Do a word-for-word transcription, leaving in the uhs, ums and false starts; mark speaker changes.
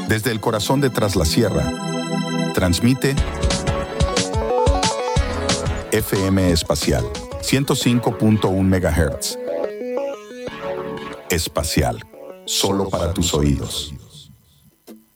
Speaker 1: Desde el corazón de Tras la Sierra, transmite F M Espacial, ciento cinco punto uno megahertz. Espacial, solo para tus oídos.